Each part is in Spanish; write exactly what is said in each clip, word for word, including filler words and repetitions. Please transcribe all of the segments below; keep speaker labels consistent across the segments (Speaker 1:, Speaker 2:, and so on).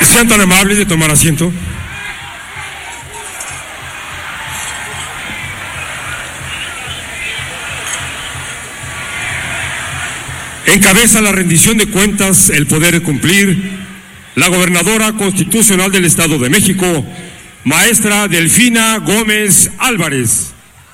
Speaker 1: Sean tan amables de tomar asiento. Encabeza la rendición de cuentas el poder de cumplir la gobernadora constitucional del Estado de México, maestra Delfina Gómez Álvarez.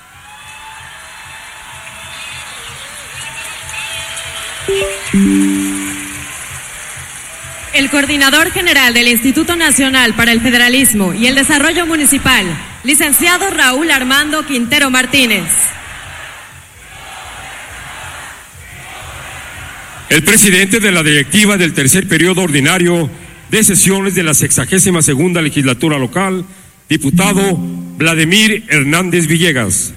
Speaker 2: El coordinador general del Instituto Nacional para el Federalismo y el Desarrollo Municipal, licenciado Raúl Armando Quintero Martínez.
Speaker 1: El presidente de la directiva del tercer periodo ordinario de sesiones de la sexagésima segunda legislatura local, diputado Vladimir Hernández Villegas.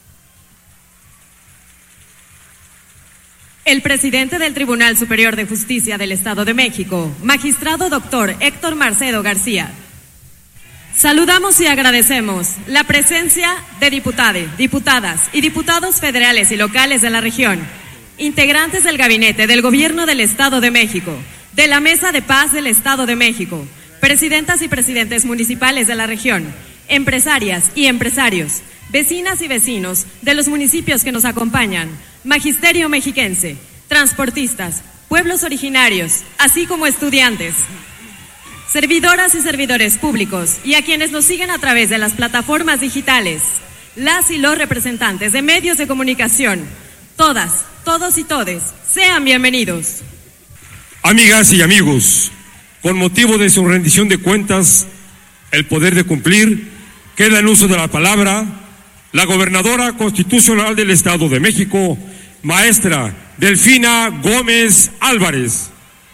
Speaker 2: El presidente del Tribunal Superior de Justicia del Estado de México, magistrado doctor Héctor Marcedo García. Saludamos y agradecemos la presencia de diputados, diputadas y diputados federales y locales de la región, integrantes del Gabinete del Gobierno del Estado de México, de la Mesa de Paz del Estado de México, presidentas y presidentes municipales de la región, empresarias y empresarios, vecinas y vecinos de los municipios que nos acompañan, magisterio mexiquense, transportistas, pueblos originarios, así como estudiantes, servidoras y servidores públicos y a quienes nos siguen a través de las plataformas digitales, las y los representantes de medios de comunicación, todas, todos y todes, sean bienvenidos.
Speaker 1: Amigas y amigos, con motivo de su rendición de cuentas, el poder de cumplir, queda en uso de la palabra la gobernadora constitucional del Estado de México, maestra Delfina Gómez Álvarez.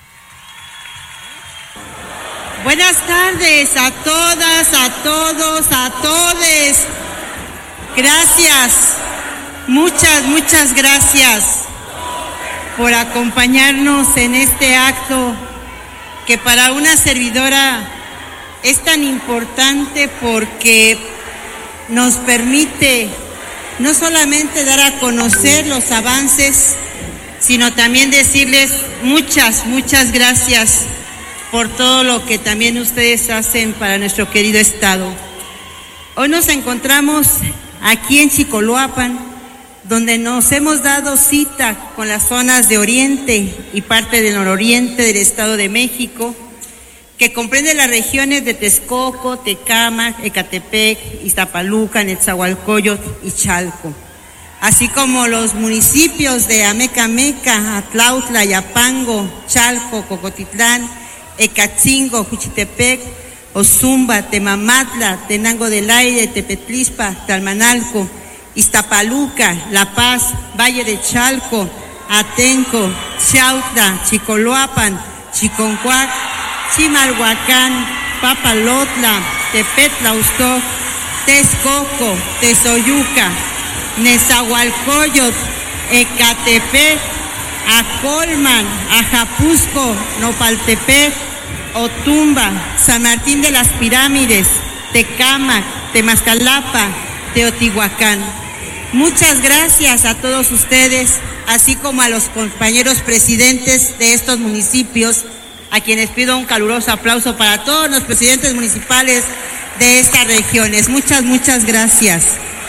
Speaker 3: Buenas tardes a todas, a todos, a todes. Gracias, muchas, muchas gracias por acompañarnos en este acto que para una servidora es tan importante porque nos permite no solamente dar a conocer los avances, sino también decirles muchas, muchas gracias por todo lo que también ustedes hacen para nuestro querido estado. Hoy nos encontramos aquí en Chicoloapan, donde nos hemos dado cita con las zonas de Oriente y parte del nororiente del Estado de México, que comprende las regiones de Texcoco, Tecámac, Ecatepec, Iztapaluca, Netzahualcóyotl y Chalco, así como los municipios de Amecameca, Atlautla, Yapango, Chalco, Cocotitlán, Ecatzingo, Juchitepec, Ozumba, Temamatla, Tenango del Aire, Tepetlispa, Talmanalco, Iztapaluca, La Paz, Valle de Chalco, Atenco, Chautla, Chicoloapan, Chiconcuac, Chimalhuacán, Papalotla, Tepetlaustó, Texcoco, Tezoyuca, Nezahualcóyotl, Ecatepec, Acolman, Ajapusco, Nopaltepec, Otumba, San Martín de las Pirámides, Tecámac, Temascalapa, Teotihuacán. Muchas gracias a todos ustedes, así como a los compañeros presidentes de estos municipios, a quienes pido un caluroso aplauso para todos los presidentes municipales de estas regiones. Muchas, muchas gracias.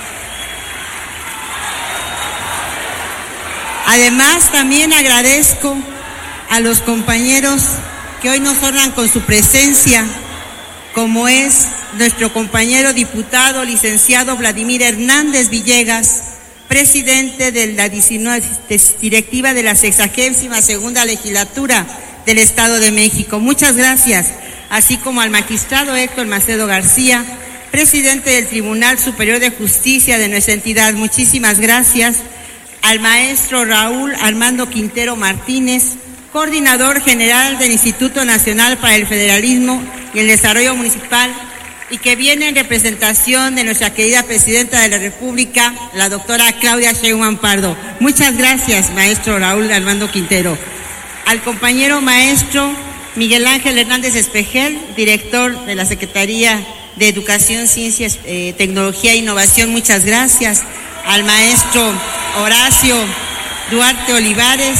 Speaker 3: Además, también agradezco a los compañeros que hoy nos honran con su presencia, como es nuestro compañero diputado, licenciado Vladimir Hernández Villegas, presidente de la diecinueve directiva de la sexagésima segunda legislatura del Estado de México. Muchas gracias, así como al magistrado Héctor Marcedo García, presidente del Tribunal Superior de Justicia de nuestra entidad. Muchísimas gracias. Al maestro Raúl Armando Quintero Martínez, coordinador general del Instituto Nacional para el Federalismo y el Desarrollo Municipal, y que viene en representación de nuestra querida Presidenta de la República, la doctora Claudia Sheinbaum Pardo. Muchas gracias, maestro Raúl Armando Quintero. Al compañero maestro Miguel Ángel Hernández Espejel, director de la Secretaría de Educación, Ciencias, eh, Tecnología e Innovación, muchas gracias. Al maestro Horacio Duarte Olivares,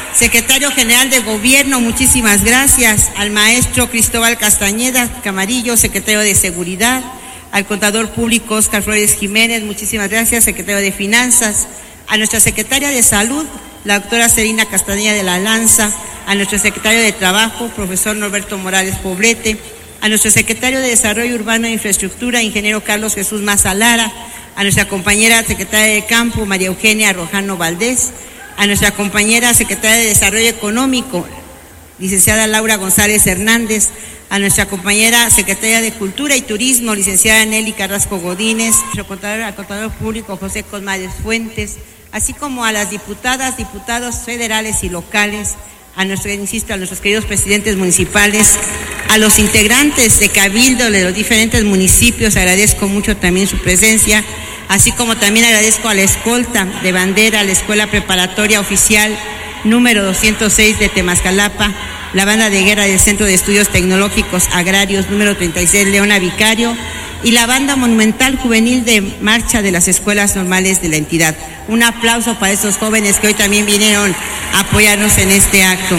Speaker 3: Secretario General de Gobierno, muchísimas gracias. Al maestro Cristóbal Castañeda Camarillo, Secretario de Seguridad. Al Contador Público Óscar Flores Jiménez, muchísimas gracias. Secretario de Finanzas. A nuestra Secretaria de Salud, la doctora Celina Castañeda de la Lanza. A nuestro Secretario de Trabajo, profesor Norberto Morales Poblete. A nuestro Secretario de Desarrollo Urbano e Infraestructura, ingeniero Carlos Jesús Maza Lara. A nuestra compañera Secretaria de Campo, María Eugenia Rojano Valdés. A nuestra compañera Secretaria de Desarrollo Económico, licenciada Laura González Hernández. A nuestra compañera Secretaria de Cultura y Turismo, licenciada Nelly Carrasco Godínez. A nuestro contador, al Contador Público José Cosmales Fuentes, así como a las diputadas, diputados federales y locales, a nuestro, insisto, a nuestros queridos presidentes municipales, a los integrantes de Cabildo de los diferentes municipios, agradezco mucho también su presencia, así como también agradezco a la escolta de bandera, a la Escuela Preparatoria Oficial número doscientos seis de Temascalapa, la banda de guerra del Centro de Estudios Tecnológicos Agrarios número treinta y seis, Leona Vicario, y la banda monumental juvenil de marcha de las escuelas normales de la entidad. Un aplauso para estos jóvenes que hoy también vinieron a apoyarnos en este acto.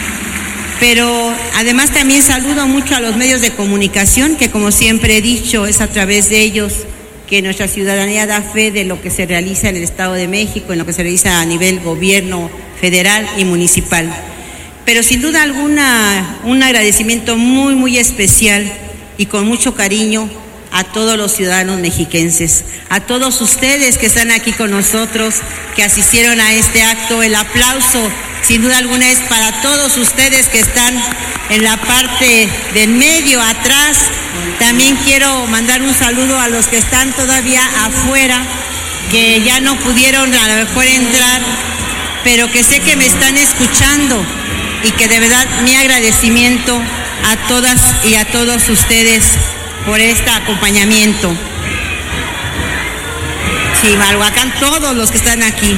Speaker 3: Pero además también saludo mucho a los medios de comunicación, que como siempre he dicho, es a través de ellos que nuestra ciudadanía da fe de lo que se realiza en el Estado de México, en lo que se realiza a nivel gobierno federal y municipal. Pero sin duda alguna, un agradecimiento muy, muy especial y con mucho cariño a todos los ciudadanos mexiquenses, a todos ustedes que están aquí con nosotros, que asistieron a este acto. El aplauso, sin duda alguna, es para todos ustedes que están en la parte del medio, atrás. También quiero mandar un saludo a los que están todavía afuera, que ya no pudieron a lo mejor entrar, pero que sé que me están escuchando, y que de verdad mi agradecimiento a todas y a todos ustedes por este acompañamiento. Chimalhuacán, todos los que están aquí.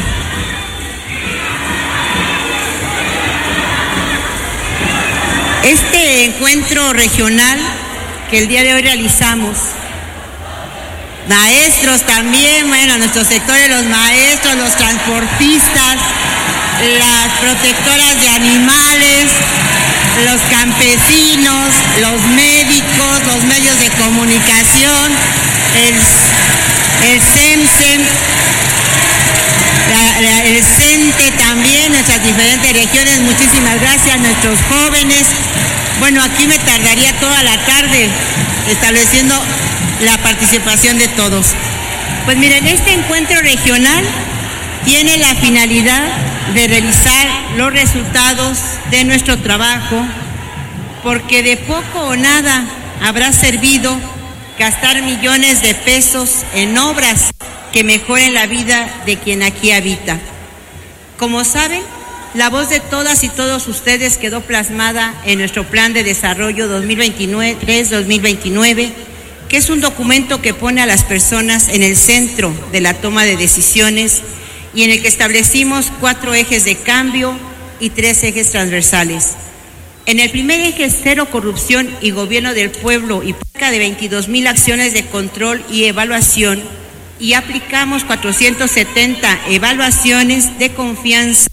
Speaker 3: Este encuentro regional que el día de hoy realizamos, maestros también, bueno, nuestros sectores, los maestros, los transportistas, las protectoras de animales, los campesinos, los médicos, los medios de comunicación, el, el CEMSEM, la, la, el CENTE también, nuestras diferentes regiones. Muchísimas gracias a nuestros jóvenes. Bueno, aquí me tardaría toda la tarde estableciendo la participación de todos. Pues miren, este encuentro regional tiene la finalidad de revisar los resultados de nuestro trabajo, porque de poco o nada habrá servido gastar millones de pesos en obras que mejoren la vida de quien aquí habita. Como saben, la voz de todas y todos ustedes quedó plasmada en nuestro Plan de Desarrollo dos mil veintitrés a dos mil veintinueve, que es un documento que pone a las personas en el centro de la toma de decisiones y en el que establecimos cuatro ejes de cambio y tres ejes transversales. En el primer eje, cero corrupción y gobierno del pueblo, y cerca de veintidós mil acciones de control y evaluación, y aplicamos cuatrocientas setenta evaluaciones de confianza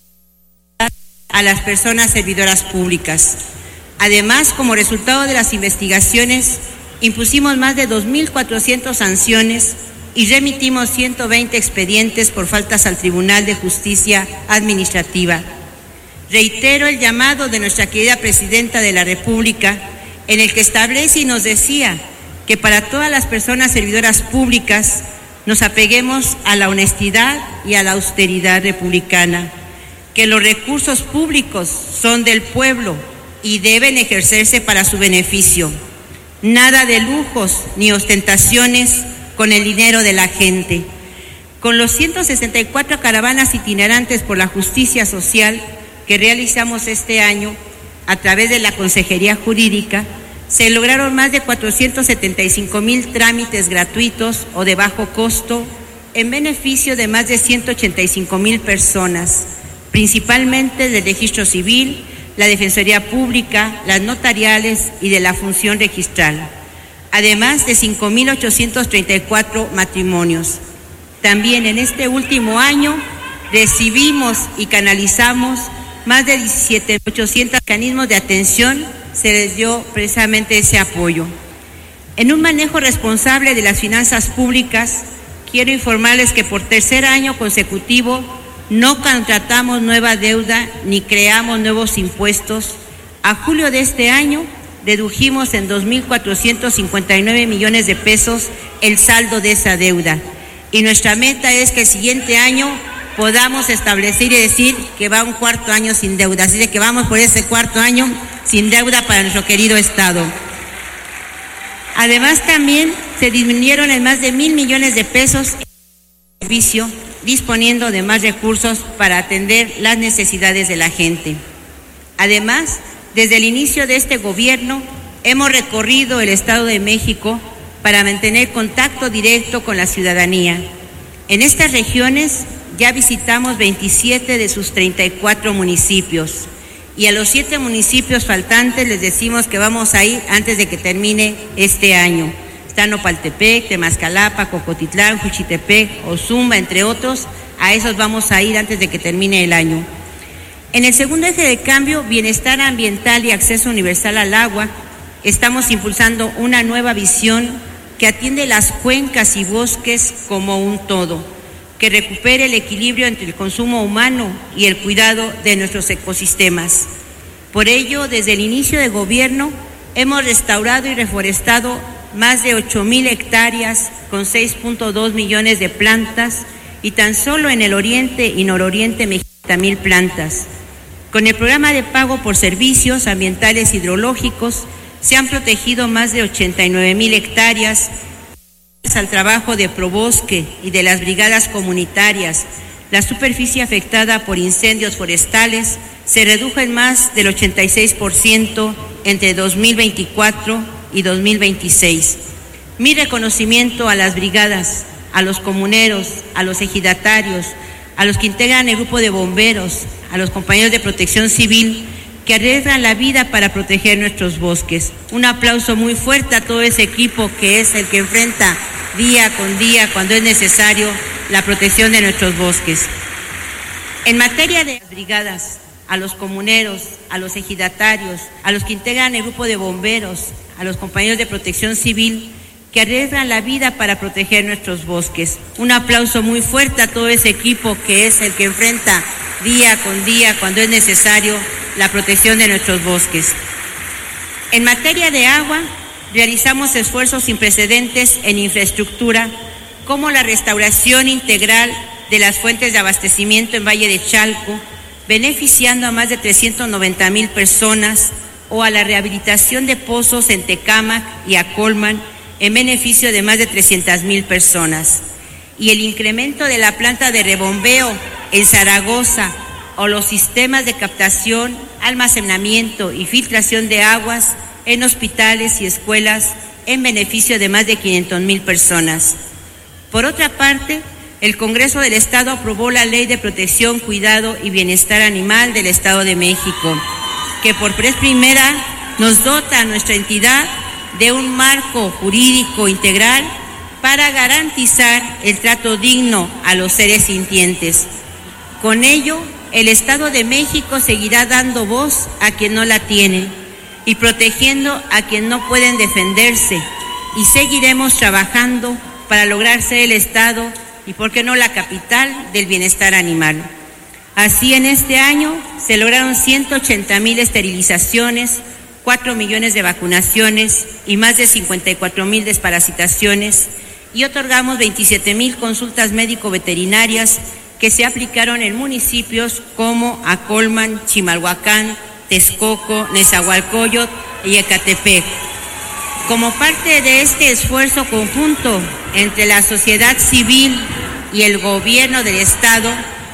Speaker 3: a las personas servidoras públicas. Además, como resultado de las investigaciones, impusimos más de dos mil cuatrocientas sanciones y remitimos ciento veinte expedientes por faltas al Tribunal de Justicia Administrativa. Reitero el llamado de nuestra querida Presidenta de la República, en el que establece y nos decía que para todas las personas servidoras públicas nos apeguemos a la honestidad y a la austeridad republicana, que los recursos públicos son del pueblo y deben ejercerse para su beneficio. Nada de lujos ni ostentaciones con el dinero de la gente. Con los ciento sesenta y cuatro caravanas itinerantes por la justicia social que realizamos este año a través de la Consejería Jurídica, se lograron más de cuatrocientos setenta y cinco mil trámites gratuitos o de bajo costo en beneficio de más de ciento ochenta y cinco mil personas, principalmente del registro civil, la Defensoría Pública, las notariales y de la función registral, además de cinco mil ochocientos treinta y cuatro matrimonios. También en este último año recibimos y canalizamos más de diecisiete mil ochocientos mecanismos de atención se les dio precisamente ese apoyo. En un manejo responsable de las finanzas públicas, quiero informarles que por tercer año consecutivo no contratamos nueva deuda ni creamos nuevos impuestos. A julio de este año dedujimos en dos mil cuatrocientos cincuenta y nueve millones de pesos el saldo de esa deuda. Y nuestra meta es que el siguiente año podamos establecer y decir que va un cuarto año sin deuda. Así de que vamos por ese cuarto año sin deuda para nuestro querido Estado. Además, también se disminuyeron en más de mil millones de pesos en servicio, disponiendo de más recursos para atender las necesidades de la gente. Además, desde el inicio de este gobierno, hemos recorrido el Estado de México para mantener contacto directo con la ciudadanía. En estas regiones ya visitamos veintisiete de sus treinta y cuatro municipios. Y a los siete municipios faltantes les decimos que vamos a ir antes de que termine este año. Están Nopaltepec, Temascalapa, Cocotitlán, Juchitepec, Ozumba, entre otros. A esos vamos a ir antes de que termine el año. En el segundo eje de cambio, bienestar ambiental y acceso universal al agua, estamos impulsando una nueva visión que atiende las cuencas y bosques como un todo, que recupere el equilibrio entre el consumo humano y el cuidado de nuestros ecosistemas. Por ello, desde el inicio del gobierno, hemos restaurado y reforestado más de ocho mil hectáreas con seis punto dos millones de plantas y tan solo en el oriente y nororiente mexicano mil plantas. Con el programa de pago por servicios ambientales hidrológicos se han protegido más de ochenta y nueve mil hectáreas al trabajo de Probosque y de las brigadas comunitarias. La superficie afectada por incendios forestales se redujo en más del ochenta y seis por ciento entre dos mil veinticuatro y dos mil veintiséis. Mi reconocimiento a las brigadas, a los comuneros, a los ejidatarios, a los que integran el grupo de bomberos, a los compañeros de protección civil que arriesgan la vida para proteger nuestros bosques. Un aplauso muy fuerte a todo ese equipo que es el que enfrenta día con día, cuando es necesario, la protección de nuestros bosques. En materia de las brigadas, a los comuneros, a los ejidatarios, a los que integran el grupo de bomberos, a los compañeros de protección civil que arriesgan la vida para proteger nuestros bosques. Un aplauso muy fuerte a todo ese equipo que es el que enfrenta día con día, cuando es necesario, la protección de nuestros bosques. En materia de agua, realizamos esfuerzos sin precedentes en infraestructura, como la restauración integral de las fuentes de abastecimiento en Valle de Chalco, beneficiando a más de trescientas noventa mil personas, o a la rehabilitación de pozos en Tecámac y Acolman, en beneficio de más de trescientas mil personas. Y el incremento de la planta de rebombeo en Zaragoza, o los sistemas de captación, almacenamiento y filtración de aguas en hospitales y escuelas en beneficio de más de quinientas mil personas. Por otra parte, el Congreso del Estado aprobó la Ley de Protección, Cuidado y Bienestar Animal del Estado de México, que por vez primera nos dota a nuestra entidad de un marco jurídico integral para garantizar el trato digno a los seres sintientes. Con ello, el Estado de México seguirá dando voz a quien no la tiene y protegiendo a quien no pueden defenderse, y seguiremos trabajando para lograr ser el Estado y, por qué no, la capital del bienestar animal. Así, en este año se lograron ciento ochenta mil esterilizaciones, cuatro millones de vacunaciones y más de cincuenta y cuatro mil desparasitaciones, y otorgamos veintisiete mil consultas médico-veterinarias que se aplicaron en municipios como Acolman, Chimalhuacán, Texcoco, Nezahualcóyotl y Ecatepec. Como parte de este esfuerzo conjunto entre la sociedad civil y el gobierno del Estado,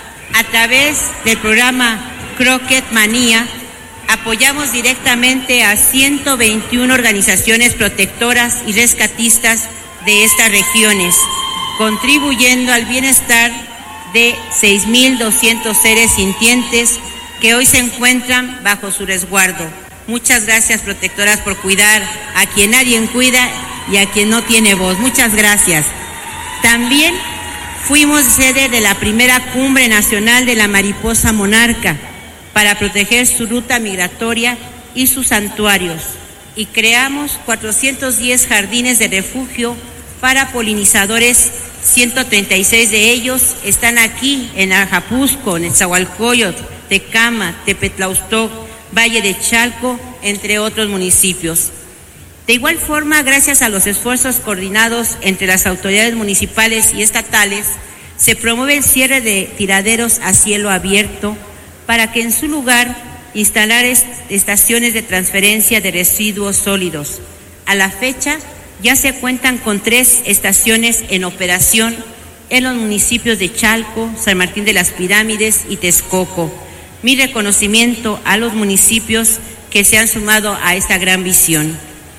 Speaker 3: a través del programa Croquet Manía, apoyamos directamente a ciento veintiuna organizaciones protectoras y rescatistas de estas regiones, contribuyendo al bienestar de seis mil doscientos seres sintientes que hoy se encuentran bajo su resguardo. Muchas gracias, protectoras, por cuidar a quien nadie cuida y a quien no tiene voz. Muchas gracias. También fuimos sede de la primera Cumbre Nacional de la Mariposa Monarca, para proteger su ruta migratoria y sus santuarios, y creamos cuatrocientos diez jardines de refugio para polinizadores. ciento treinta y seis de ellos están aquí en Ajapusco, Nezahualcóyotl, Tecama, Tepetlaustoc, Valle de Chalco, entre otros municipios. De igual forma, gracias a los esfuerzos coordinados entre las autoridades municipales y estatales, se promueve el cierre de tiraderos a cielo abierto para que en su lugar instalar est- estaciones de transferencia de residuos sólidos. A la fecha, ya se cuentan con tres estaciones en operación en los municipios de Chalco, San Martín de las Pirámides y Texcoco. Mi reconocimiento a los municipios que se han sumado a esta gran visión.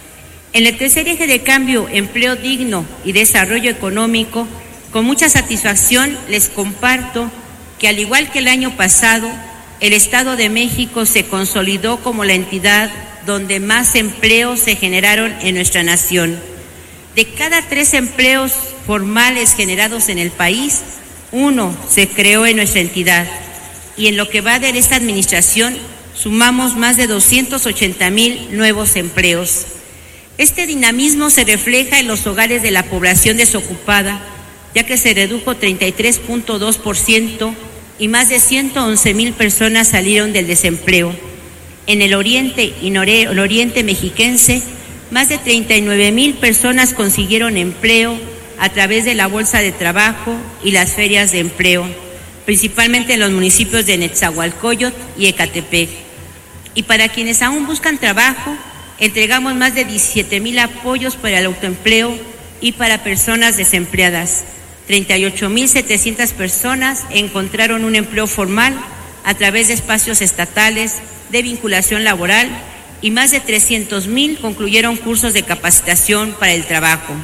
Speaker 3: En el tercer eje de cambio, empleo digno y desarrollo económico, con mucha satisfacción les comparto que, al igual que el año pasado, el Estado de México se consolidó como la entidad donde más empleos se generaron en nuestra nación. De cada tres empleos formales generados en el país, uno se creó en nuestra entidad. Y en lo que va de esta administración, sumamos más de doscientos ochenta mil nuevos empleos. Este dinamismo se refleja en los hogares de la población desocupada, ya que se redujo treinta y tres punto dos por ciento y más de ciento once mil personas salieron del desempleo. En el oriente y nororiente mexiquense, más de treinta y nueve mil personas consiguieron empleo a través de la Bolsa de Trabajo y las ferias de empleo, principalmente en los municipios de Nezahualcóyotl y Ecatepec. Y para quienes aún buscan trabajo, entregamos más de diecisiete mil apoyos para el autoempleo y para personas desempleadas. treinta y ocho mil setecientas personas encontraron un empleo formal a través de espacios estatales de vinculación laboral y más de trescientos mil concluyeron cursos de capacitación para el trabajo.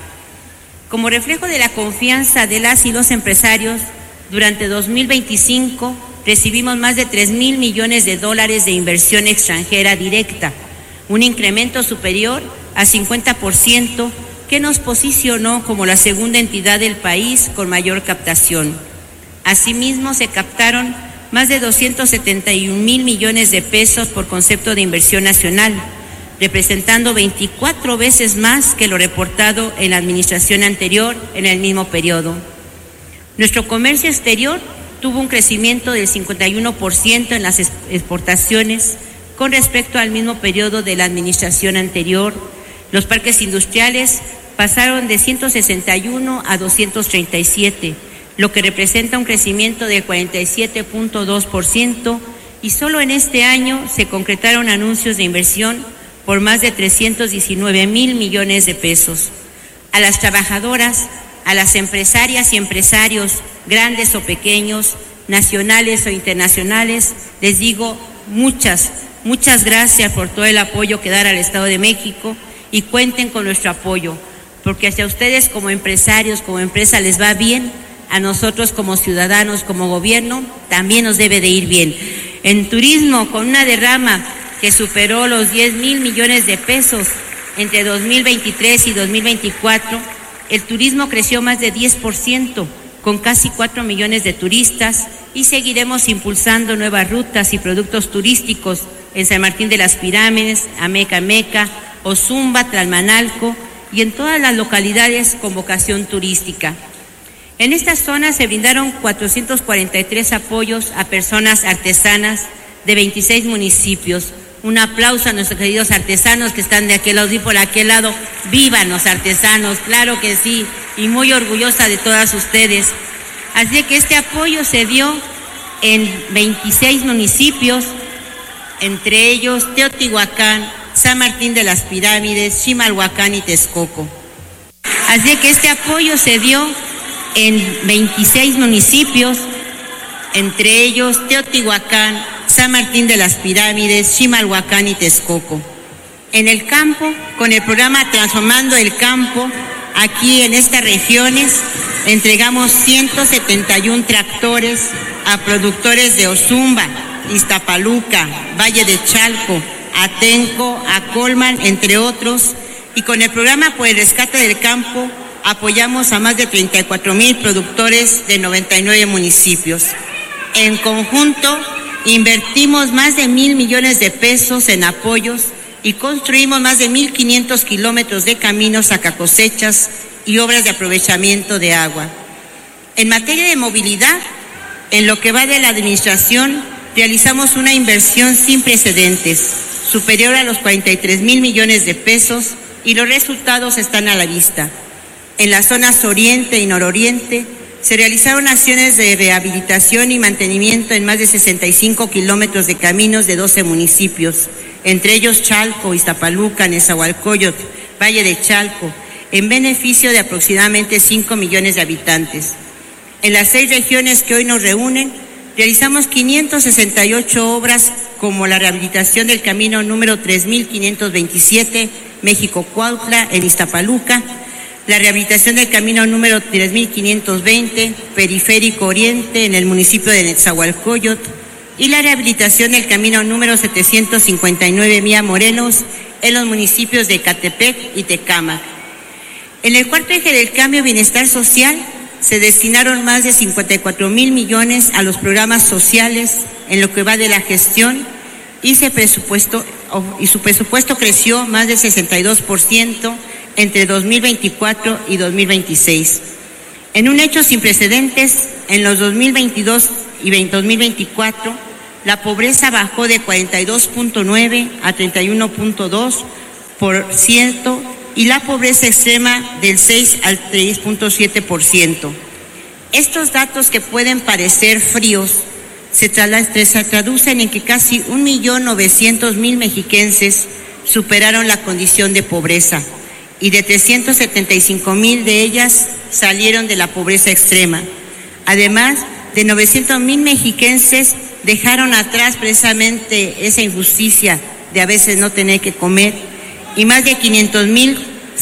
Speaker 3: Como reflejo de la confianza de las y los empresarios, durante dos mil veinticinco recibimos más de tres mil millones de dólares de inversión extranjera directa, un incremento superior al cincuenta por ciento que nos posicionó como la segunda entidad del país con mayor captación. Asimismo, se captaron más de doscientos setenta y un mil millones de pesos por concepto de inversión nacional, representando veinticuatro veces más que lo reportado en la administración anterior en el mismo periodo. Nuestro comercio exterior tuvo un crecimiento del cincuenta y uno por ciento en las exportaciones con respecto al mismo periodo de la administración anterior. Los parques industriales pasaron de ciento sesenta y uno a doscientos treinta y siete, lo que representa un crecimiento del cuarenta y siete punto dos por ciento, y solo en este año se concretaron anuncios de inversión por más de trescientos diecinueve mil millones de pesos. A las trabajadoras, a las empresarias y empresarios, grandes o pequeños, nacionales o internacionales, les digo muchas, muchas gracias por todo el apoyo que dan al Estado de México, y cuenten con nuestro apoyo, porque si a ustedes como empresarios, como empresa les va bien, a nosotros como ciudadanos, como gobierno, también nos debe de ir bien. En turismo, con una derrama que superó los diez mil millones de pesos entre dos mil veintitrés y dos mil veinticuatro, el turismo creció más de diez por ciento, con casi cuatro millones de turistas, y seguiremos impulsando nuevas rutas y productos turísticos en San Martín de las Pirámides, Amecameca, Ozumba, Tlalmanalco y en todas las localidades con vocación turística. En esta zona se brindaron cuatrocientos cuarenta y tres apoyos a personas artesanas de veintiséis municipios. Un aplauso a nuestros queridos artesanos que están de aquel lado y por aquel lado. ¡Vivan los artesanos! Claro que sí, y muy orgullosa de todas ustedes. Así que este apoyo se dio en veintiséis municipios, entre ellos Teotihuacán, San Martín de las Pirámides, Chimalhuacán y Texcoco. Así que este apoyo se dio en veintiséis municipios, entre ellos Teotihuacán, San Martín de las Pirámides, Chimalhuacán y Texcoco. En el campo, con el programa Transformando el Campo, aquí en estas regiones, entregamos ciento setenta y uno tractores a productores de Ozumba, Iztapaluca, Valle de Chalco, Atenco, Acolman, entre otros, y con el programa por el rescate del campo apoyamos a más de treinta y cuatro mil productores de noventa y nueve municipios. En conjunto, Invertimos más de mil millones de pesos en apoyos y construimos más de mil quinientos kilómetros de caminos sacacosechas y obras de aprovechamiento de agua. En materia de movilidad, en lo que va de la administración, realizamos una inversión sin precedentes, superior a los cuarenta y tres mil millones de pesos, y los resultados están a la vista. En las zonas oriente y nororiente se realizaron acciones de rehabilitación y mantenimiento en más de sesenta y cinco kilómetros de caminos de doce municipios, entre ellos Chalco, Iztapaluca, Nezahualcóyotl, Valle de Chalco, en beneficio de aproximadamente cinco millones de habitantes. En las seis regiones que hoy nos reúnen, realizamos quinientas sesenta y ocho obras, como la rehabilitación del camino número tres mil quinientos veintisiete, México-Cuautla, en Iztapaluca, la rehabilitación del camino número tres mil quinientos veinte, Periférico Oriente, en el municipio de Nezahualcóyotl, y la rehabilitación del camino número setecientos cincuenta y nueve, Mía Morelos, en los municipios de Ecatepec y Tecámac. En el cuarto eje del cambio bienestar social, se destinaron más de cincuenta y cuatro mil millones a los programas sociales en lo que va de la gestión, y, se presupuesto, y su presupuesto creció más del sesenta y dos por ciento entre dos mil veinticuatro y dos mil veintiséis. En un hecho sin precedentes, en los dos mil veintidós y dos mil veinticuatro, la pobreza bajó de cuarenta y dos punto nueve a treinta y uno punto dos por ciento y la pobreza extrema del seis al tres punto siete por ciento. Estos datos, que pueden parecer fríos, se, tra- se traducen en que casi un millón novecientos mil mexiquenses superaron la condición de pobreza, y de trescientos setenta y cinco mil de ellas salieron de la pobreza extrema. Además, de novecientos mil mexiquenses dejaron atrás precisamente esa injusticia de a veces no tener que comer, y más de quinientos mil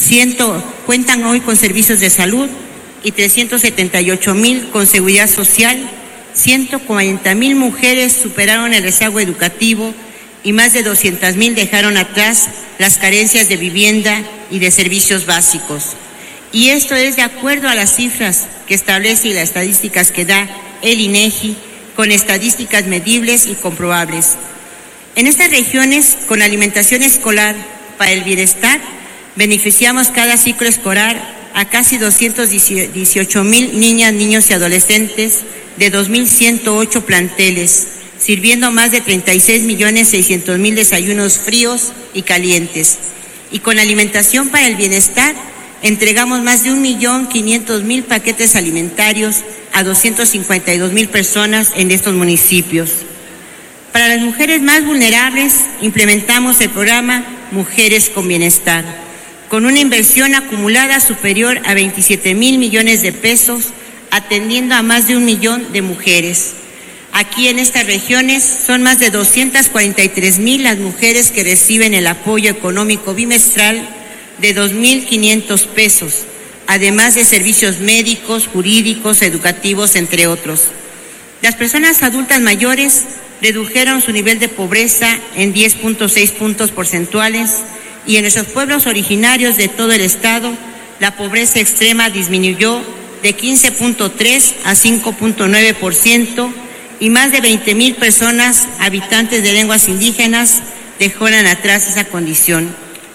Speaker 3: cuentan hoy con servicios de salud, y trescientos setenta y ocho mil con seguridad social. ciento cuarenta mil mujeres superaron el rezago educativo, y más de doscientos mil dejaron atrás las carencias de vivienda y de servicios básicos. Y esto es de acuerdo a las cifras que establece y las estadísticas que da el INEGI, con estadísticas medibles y comprobables. En estas regiones, con alimentación escolar para el bienestar, beneficiamos cada ciclo escolar a casi doscientos dieciocho mil niñas, niños y adolescentes de dos mil ciento ocho planteles, sirviendo más de treinta y seis millones seiscientos mil desayunos fríos y calientes. Y con alimentación para el bienestar, entregamos más de un millón quinientos mil paquetes alimentarios a doscientos cincuenta y dos mil personas en estos municipios. Para las mujeres más vulnerables, implementamos el programa Mujeres con Bienestar, con una inversión acumulada superior a veintisiete mil millones de pesos, atendiendo a más de un millón de mujeres. Aquí en estas regiones son más de doscientas cuarenta y tres mil las mujeres que reciben el apoyo económico bimestral de dos mil quinientos pesos, además de servicios médicos, jurídicos, educativos, entre otros. Las personas adultas mayores redujeron su nivel de pobreza en diez punto seis puntos porcentuales, y en nuestros pueblos originarios de todo el estado, la pobreza extrema disminuyó de quince punto tres a cinco punto nueve por ciento, y más de veinte mil personas habitantes de lenguas indígenas dejaron atrás esa condición.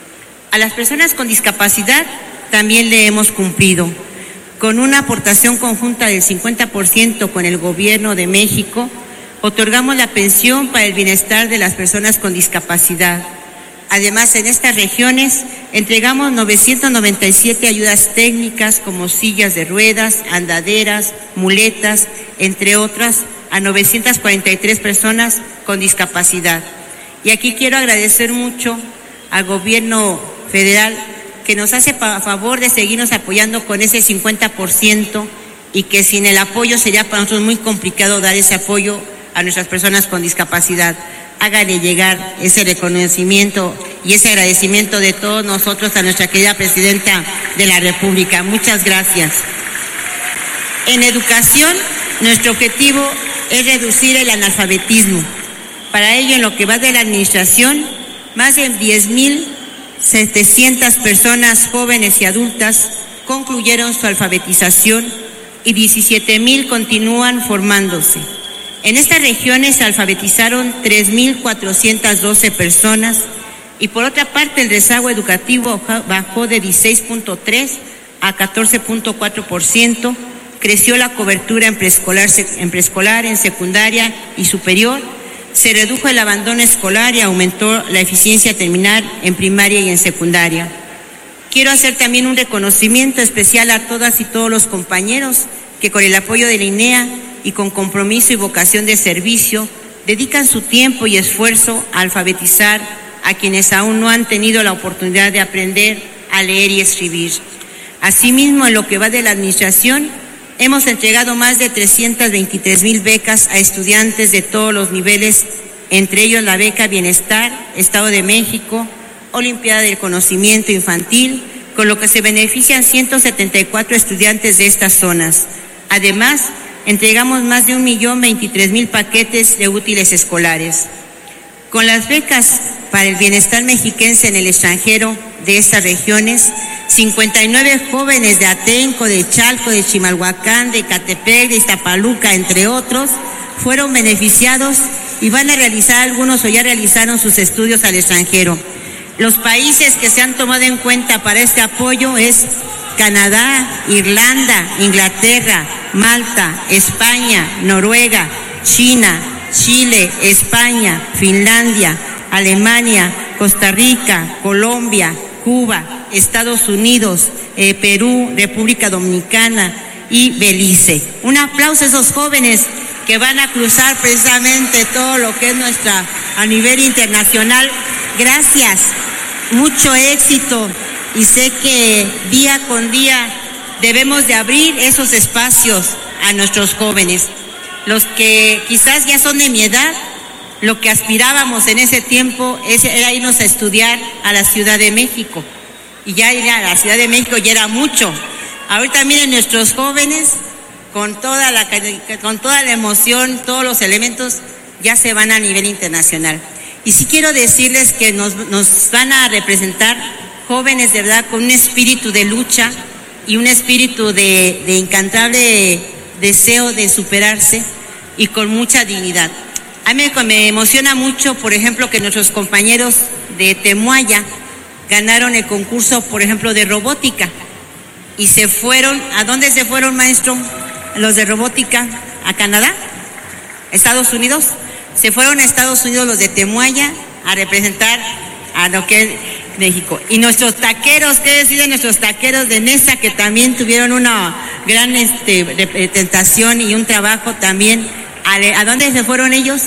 Speaker 3: A las personas con discapacidad también le hemos cumplido. Con una aportación conjunta del cincuenta por ciento con el Gobierno de México, otorgamos la pensión para el bienestar de las personas con discapacidad. Además, en estas regiones entregamos novecientas noventa y siete ayudas técnicas como sillas de ruedas, andaderas, muletas, entre otras, a novecientas cuarenta y tres personas con discapacidad. Y aquí quiero agradecer mucho al Gobierno federal, que nos hace a favor de seguirnos apoyando con ese cincuenta por ciento, y que sin el apoyo sería para nosotros muy complicado dar ese apoyo a nuestras personas con discapacidad. Hágale llegar ese reconocimiento y ese agradecimiento de todos nosotros a nuestra querida Presidenta de la República. Muchas gracias. En educación, nuestro objetivo es reducir el analfabetismo. Para ello, en lo que va de la administración, más de diez mil setecientas personas jóvenes y adultas concluyeron su alfabetización, y diecisiete mil continúan formándose. En estas regiones se alfabetizaron tres mil cuatrocientas doce personas y por otra parte el rezago educativo bajó de dieciséis punto tres a catorce punto cuatro por ciento, creció la cobertura en preescolar, en preescolar, en secundaria y superior, se redujo el abandono escolar y aumentó la eficiencia terminal en primaria y en secundaria. Quiero hacer también un reconocimiento especial a todas y todos los compañeros que con el apoyo de la I N E A y con compromiso y vocación de servicio dedican su tiempo y esfuerzo a alfabetizar a quienes aún no han tenido la oportunidad de aprender a leer y escribir. Asimismo, en lo que va de la administración, hemos entregado más de trescientas veintitrés mil becas a estudiantes de todos los niveles, entre ellos la beca Bienestar, Estado de México, Olimpiada del Conocimiento Infantil, con lo que se benefician ciento setenta y cuatro estudiantes de estas zonas. Además, entregamos más de un millón veintitrés mil paquetes de útiles escolares. Con las becas para el bienestar mexiquense en el extranjero de estas regiones, cincuenta y nueve jóvenes de Atenco, de Chalco, de Chimalhuacán, de Ecatepec, de Iztapaluca, entre otros, fueron beneficiados y van a realizar algunos o ya realizaron sus estudios al extranjero. Los países que se han tomado en cuenta para este apoyo es Canadá, Irlanda, Inglaterra, Malta, España, Noruega, China, Chile, España, Finlandia, Alemania, Costa Rica, Colombia, Cuba, Estados Unidos, eh, Perú, República Dominicana y Belice. Un aplauso a esos jóvenes que van a cruzar precisamente todo lo que es nuestra a nivel internacional. Gracias, mucho éxito y sé que día con día debemos de abrir esos espacios a nuestros jóvenes. Los que quizás ya son de mi edad, lo que aspirábamos en ese tiempo era irnos a estudiar a la Ciudad de México. Y ya ir a la Ciudad de México ya era mucho. Ahorita miren nuestros jóvenes, con toda la, con toda la emoción, todos los elementos, ya se van a nivel internacional. Y sí quiero decirles que nos, nos van a representar jóvenes de verdad con un espíritu de lucha y un espíritu de, de incantable deseo de superarse y con mucha dignidad. A mí me emociona mucho, por ejemplo, que nuestros compañeros de Temuaya ganaron el concurso, por ejemplo, de robótica y se fueron. ¿A dónde se fueron, maestro? Los de robótica, ¿a Canadá? ¿Estados Unidos? Se fueron a Estados Unidos los de Temuaya a representar a lo que es México. Y nuestros taqueros, ¿qué deciden nuestros taqueros de Nesa, que también tuvieron una gran este, representación y un trabajo también? ¿A, ¿A dónde se fueron ellos?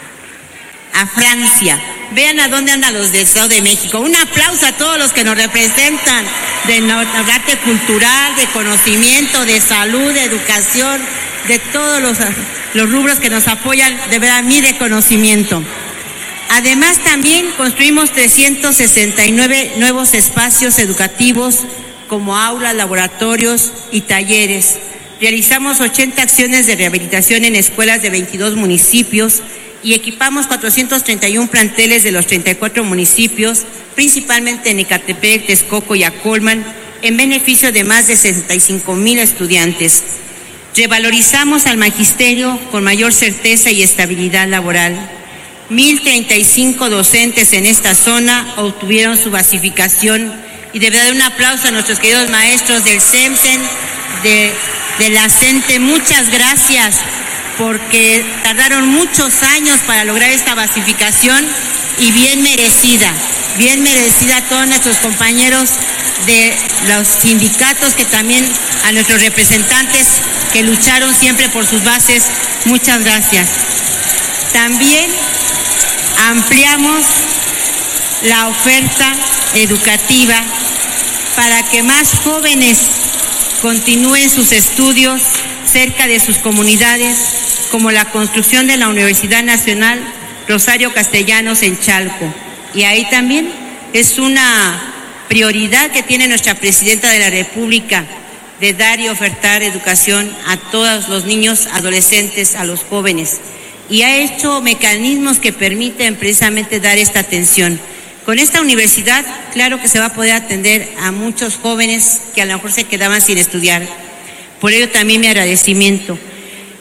Speaker 3: A Francia. Vean a dónde andan los del Estado de México. Un aplauso a todos los que nos representan, de arte cultural, de conocimiento, de salud, de educación, de todos los, los rubros que nos apoyan. De verdad, mi reconocimiento. Además, también construimos trescientos sesenta y nueve nuevos espacios educativos como aulas, laboratorios y talleres. Realizamos ochenta acciones de rehabilitación en escuelas de veintidós municipios y equipamos cuatrocientos treinta y uno planteles de los treinta y cuatro municipios, principalmente en Ecatepec, Texcoco y Acolman, en beneficio de más de sesenta y cinco mil estudiantes. Revalorizamos al magisterio con mayor certeza y estabilidad laboral. mil treinta y cinco docentes en esta zona obtuvieron su basificación y de verdad un aplauso a nuestros queridos maestros del SEMSEN, de, de la CENTE. Muchas gracias, porque tardaron muchos años para lograr esta basificación y bien merecida, bien merecida a todos nuestros compañeros de los sindicatos, que también a nuestros representantes que lucharon siempre por sus bases. Muchas gracias. También ampliamos la oferta educativa para que más jóvenes continúen sus estudios cerca de sus comunidades, como la construcción de la Universidad Nacional Rosario Castellanos en Chalco. Y ahí también es una prioridad que tiene nuestra Presidenta de la República, de dar y ofertar educación a todos los niños, adolescentes, a los jóvenes. Y ha hecho mecanismos que permiten precisamente dar esta atención. Con esta universidad, claro que se va a poder atender a muchos jóvenes que a lo mejor se quedaban sin estudiar. Por ello también mi agradecimiento.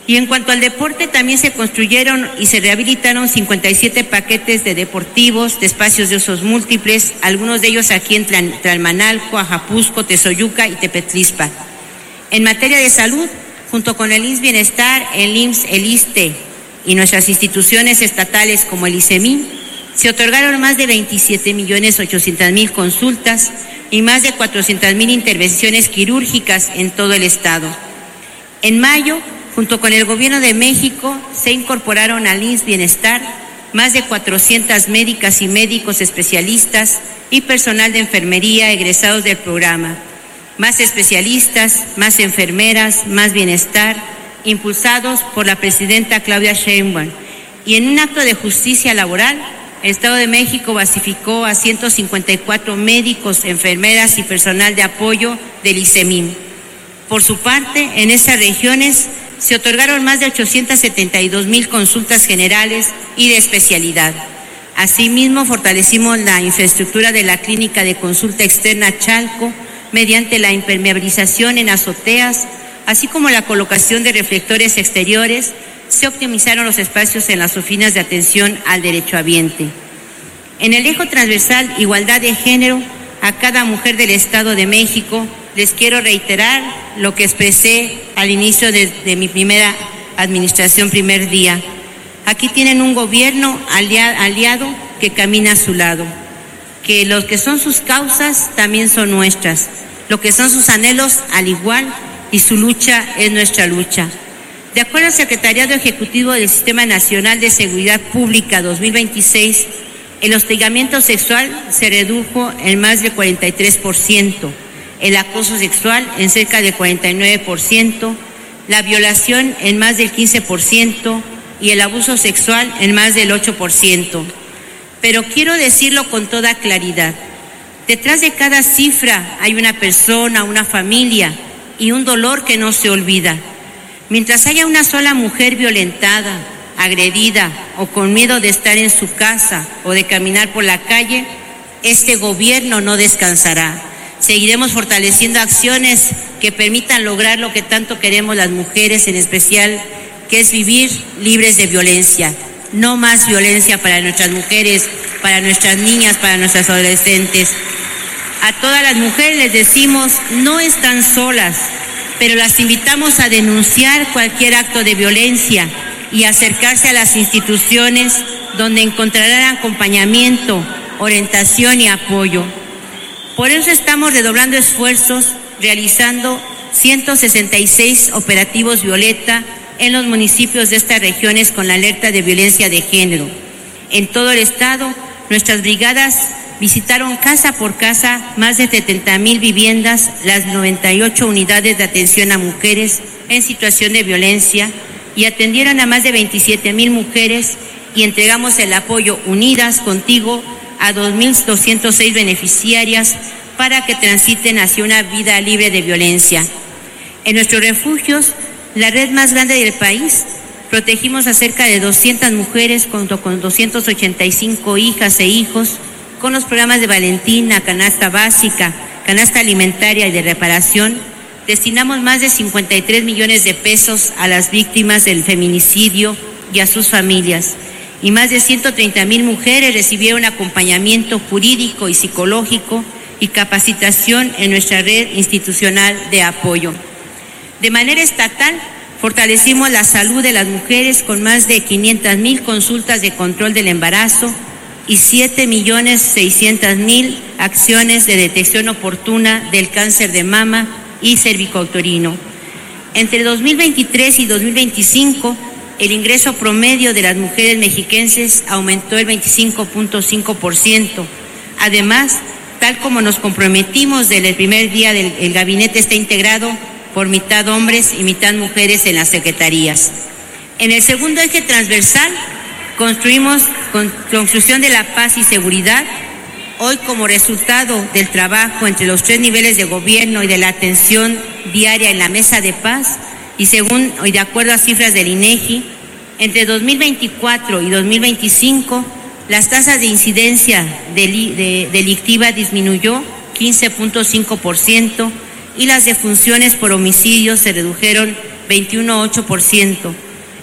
Speaker 3: Y en cuanto al deporte, también se construyeron y se rehabilitaron cincuenta y siete paquetes de deportivos, de espacios de usos múltiples, algunos de ellos aquí en Tlalmanalco, Ajapuzco, Tezoyuca y Tepetlispa. En materia de salud, junto con el I M S S Bienestar, el I M S S, el ISSSTE y nuestras instituciones estatales como el ICEMIN, se otorgaron más de veintisiete millones ochocientas mil consultas y más de cuatrocientas mil intervenciones quirúrgicas en todo el estado. En mayo, junto con el Gobierno de México, se incorporaron al I M S S Bienestar más de cuatrocientas médicas y médicos especialistas y personal de enfermería egresados del programa. Más especialistas, más enfermeras, más bienestar, impulsados por la presidenta Claudia Sheinbaum. Y en un acto de justicia laboral, el Estado de México basificó a ciento cincuenta y cuatro médicos, enfermeras y personal de apoyo del ICEMIN. Por su parte, en esas regiones se otorgaron más de ochocientas setenta y dos mil consultas generales y de especialidad. Asimismo, fortalecimos la infraestructura de la clínica de consulta externa Chalco mediante la impermeabilización en azoteas, así como la colocación de reflectores exteriores. Se optimizaron los espacios en las oficinas de atención al derechohabiente. En el eje transversal Igualdad de Género, a cada mujer del Estado de México les quiero reiterar lo que expresé al inicio de, de mi primera administración, primer día. Aquí tienen un gobierno aliado, aliado que camina a su lado, que lo que son sus causas también son nuestras, lo que son sus anhelos al igual, y su lucha es nuestra lucha. De acuerdo al Secretariado Ejecutivo del Sistema Nacional de Seguridad Pública dos mil veintiséis, el hostigamiento sexual se redujo en más del cuarenta y tres por ciento, el acoso sexual en cerca del cuarenta y nueve por ciento, la violación en más del quince por ciento y el abuso sexual en más del ocho por ciento. Pero quiero decirlo con toda claridad, detrás de cada cifra hay una persona, una familia y un dolor que no se olvida. Mientras haya una sola mujer violentada, agredida o con miedo de estar en su casa o de caminar por la calle, este gobierno no descansará. Seguiremos fortaleciendo acciones que permitan lograr lo que tanto queremos las mujeres, en especial, que es vivir libres de violencia. No más violencia para nuestras mujeres, para nuestras niñas, para nuestras adolescentes. A todas las mujeres les decimos, no están solas, pero las invitamos a denunciar cualquier acto de violencia y acercarse a las instituciones donde encontrarán acompañamiento, orientación y apoyo. Por eso estamos redoblando esfuerzos, realizando ciento sesenta y seis operativos Violeta en los municipios de estas regiones con la alerta de violencia de género. En todo el estado, nuestras brigadas visitaron casa por casa más de setenta mil viviendas, las noventa y ocho unidades de atención a mujeres en situación de violencia, y atendieron a más de veintisiete mil mujeres y entregamos el apoyo Unidas Contigo a dos mil doscientas seis beneficiarias para que transiten hacia una vida libre de violencia. En nuestros refugios, la red más grande del país, protegimos a cerca de doscientas mujeres junto con doscientas ochenta y cinco hijas e hijos con los programas de Valentina, Canasta Básica, Canasta Alimentaria y de Reparación. Destinamos más de cincuenta y tres millones de pesos a las víctimas del feminicidio y a sus familias. Y más de ciento treinta mil mujeres recibieron acompañamiento jurídico y psicológico y capacitación en nuestra red institucional de apoyo. De manera estatal, fortalecimos la salud de las mujeres con más de quinientas mil consultas de control del embarazo y siete millones seiscientas mil acciones de detección oportuna del cáncer de mama y cervicouterino. Entre dos mil veintitrés y dos mil veinticinco, el ingreso promedio de las mujeres mexiquenses aumentó el veinticinco punto cinco por ciento. Además, tal como nos comprometimos desde el primer día, del, el gabinete está integrado por mitad hombres y mitad mujeres en las secretarías. En el segundo eje transversal, construimos con, construcción de la paz y seguridad. Hoy, como resultado del trabajo entre los tres niveles de gobierno y de la atención diaria en la mesa de paz, y según y de acuerdo a cifras del INEGI, entre dos mil veinticuatro y dos mil veinticinco, las tasas de incidencia del, de, delictiva disminuyó quince punto cinco por ciento y las defunciones por homicidio se redujeron veintiuno punto ocho por ciento.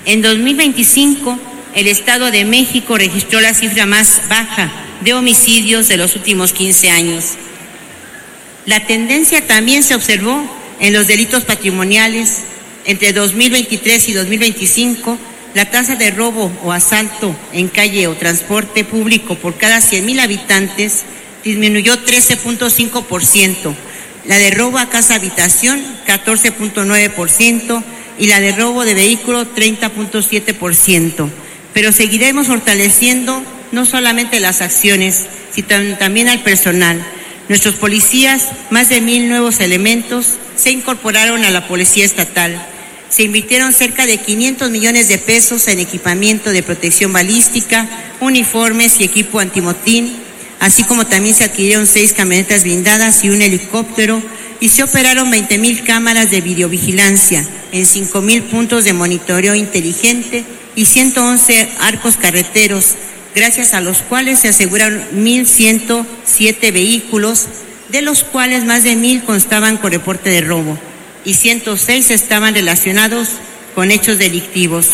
Speaker 4: En dos mil veinticinco, el Estado de México registró la cifra más baja de homicidios de los últimos quince años. La tendencia también se observó en los delitos patrimoniales. Entre dos mil veintitrés y dos mil veinticinco, la tasa de robo o asalto en calle o transporte público por cada cien mil habitantes disminuyó trece punto cinco por ciento, la de robo a casa habitación catorce punto nueve por ciento y la de robo de vehículo treinta punto siete por ciento. Pero seguiremos fortaleciendo no solamente las acciones, sino también al personal. Nuestros policías, más de mil nuevos elementos, se incorporaron a la Policía Estatal. Se invirtieron cerca de quinientos millones de pesos en equipamiento de protección balística, uniformes y equipo antimotín, así como también se adquirieron seis camionetas blindadas y un helicóptero, y se operaron veinte mil cámaras de videovigilancia en cinco mil puntos de monitoreo inteligente y ciento once arcos carreteros, gracias a los cuales se aseguraron mil ciento siete vehículos, de los cuales más de mil constaban con reporte de robo y ciento seis estaban relacionados con hechos delictivos.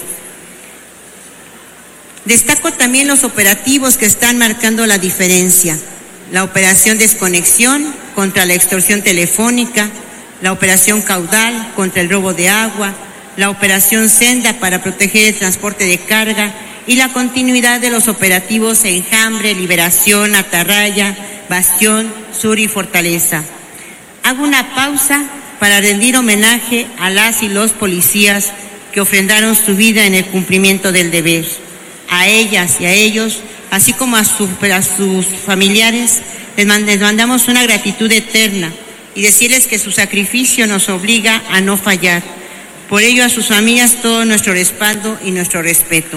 Speaker 4: Destaco también los operativos que están marcando la diferencia: la operación Desconexión contra la extorsión telefónica, la operación Caudal contra el robo de agua, la operación Senda para proteger el transporte de carga y la continuidad de los operativos Enjambre, Liberación, Atarraya, Bastión, Sur y Fortaleza. Hago una pausa para rendir homenaje a las y los policías que ofrendaron su vida en el cumplimiento del deber. A ellas y a ellos, así como a, su, a sus familiares, les mandamos una gratitud eterna y decirles que su sacrificio nos obliga a no fallar. Por ello, a sus familias todo nuestro respaldo y nuestro respeto.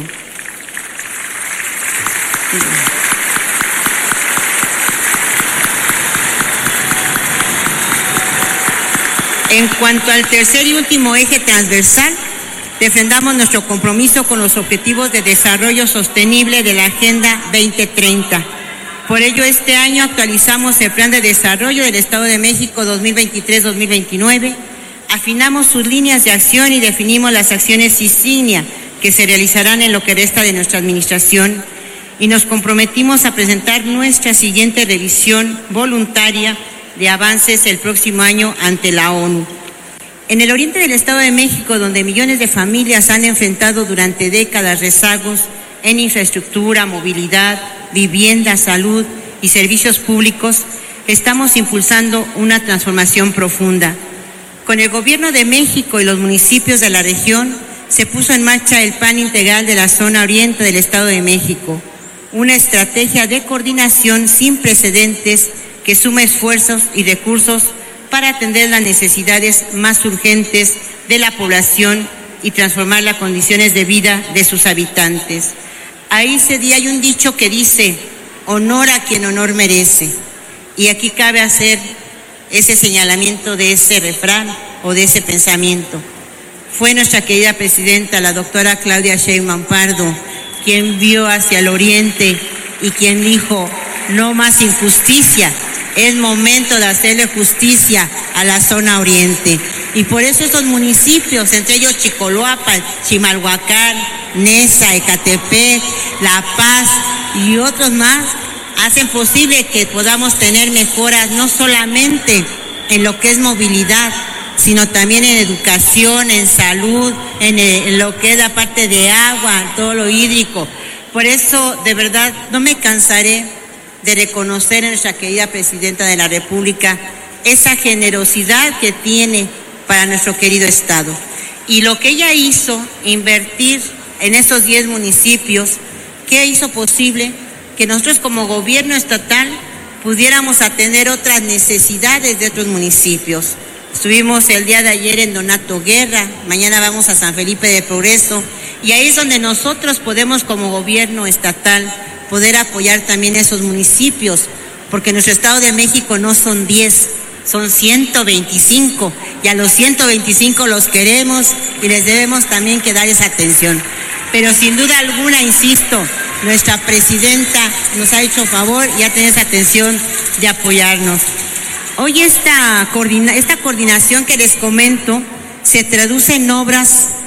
Speaker 4: En cuanto al tercer y último eje transversal, defendamos nuestro compromiso con los objetivos de desarrollo sostenible de la Agenda veinte treinta. Por ello, este año actualizamos el Plan de Desarrollo del Estado de México dos mil veintitrés a dos mil veintinueve, afinamos sus líneas de acción y definimos las acciones insignia que se realizarán en lo que resta de nuestra administración, y nos comprometimos a presentar nuestra siguiente revisión voluntaria de avances el próximo año ante la ONU. En el oriente del Estado de México, donde millones de familias han enfrentado durante décadas rezagos en infraestructura, movilidad, vivienda, salud y servicios públicos, estamos impulsando una transformación profunda. Con el Gobierno de México y los municipios de la región, se puso en marcha el Plan Integral de la Zona Oriente del Estado de México, una estrategia de coordinación sin precedentes que suma esfuerzos y recursos para atender las necesidades más urgentes de la población y transformar las condiciones de vida de sus habitantes. Ahí se di, hay un dicho que dice: honor a quien honor merece. Y aquí cabe hacer ese señalamiento de ese refrán o de ese pensamiento. Fue nuestra querida presidenta, la doctora Claudia Sheinbaum Pardo, quien vio hacia el oriente y quien dijo: no más injusticia, es momento de hacerle justicia a la zona oriente. Y por eso esos municipios, entre ellos Chicoloapan, Chimalhuacán, Neza, Ecatepec, La Paz y otros más, hacen posible que podamos tener mejoras no solamente en lo que es movilidad, sino también en educación, en salud, en, el, en lo que es la parte de agua, todo lo hídrico. Por eso, de verdad, no me cansaré de reconocer a nuestra querida Presidenta de la República esa generosidad que tiene para nuestro querido Estado. Y lo que ella hizo, invertir en esos diez municipios, ¿qué hizo posible? Que nosotros como gobierno estatal pudiéramos atender otras necesidades de otros municipios. Estuvimos el día de ayer en Donato Guerra, mañana vamos a San Felipe de Progreso, y ahí es donde nosotros podemos como gobierno estatal poder apoyar también a esos municipios, porque nuestro Estado de México no son diez, son ciento veinticinco, y a los ciento veinticinco los queremos y les debemos también que dar esa atención. Pero sin duda alguna, insisto, nuestra presidenta nos ha hecho favor y ha tenido esa atención de apoyarnos. Hoy esta, coordina, esta coordinación que les comento se traduce en obras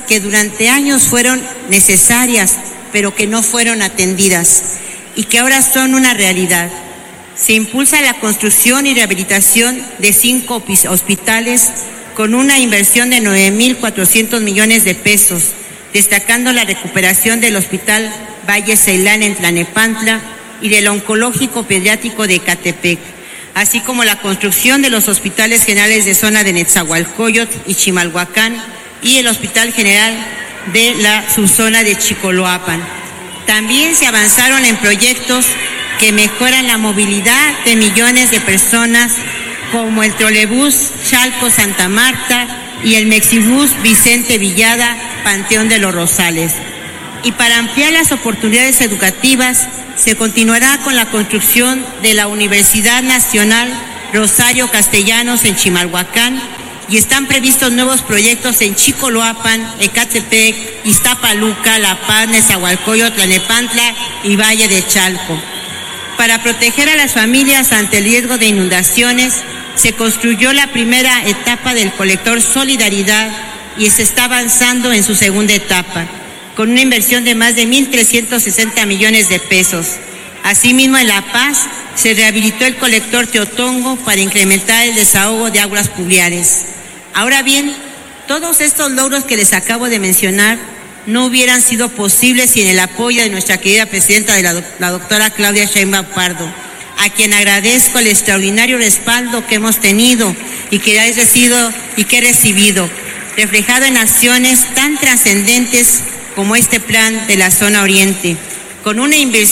Speaker 4: que durante años fueron necesarias, pero que no fueron atendidas y que ahora son una realidad. Se impulsa la construcción y rehabilitación de cinco hospitales con una inversión de nueve mil cuatrocientos millones de pesos, destacando la recuperación del Hospital Valle Ceilán en Tlalnepantla y del Oncológico Pediátrico de Ecatepec, así como la construcción de los hospitales generales de zona de Netzahualcóyotl y Chimalhuacán y el Hospital General de la subzona de Chicoloapan. También se avanzaron en proyectos que mejoran la movilidad de millones de personas, como el trolebús Chalco-Santa Marta y el Mexibús Vicente Villada, Panteón de los Rosales. Y para ampliar las oportunidades educativas, se continuará con la construcción de la Universidad Nacional Rosario Castellanos en Chimalhuacán, y están previstos nuevos proyectos en Chicoloapan, Ecatepec, Iztapaluca, La Paz, Nezahualcóyotl, Tlalnepantla y Valle de Chalco. Para proteger a las familias ante el riesgo de inundaciones, se construyó la primera etapa del colector Solidaridad y se está avanzando en su segunda etapa, con una inversión de más de mil trescientos sesenta millones de pesos. Asimismo, en La Paz se rehabilitó el colector Teotongo para incrementar el desahogo de aguas pluviales. Ahora bien, todos estos logros que les acabo de mencionar no hubieran sido posibles sin el apoyo de nuestra querida presidenta, de la, la doctora Claudia Sheinbaum Pardo, a quien agradezco el extraordinario respaldo que hemos tenido y que he recibido, y que he recibido, reflejado en acciones tan trascendentes como este plan de la zona oriente, con una inversión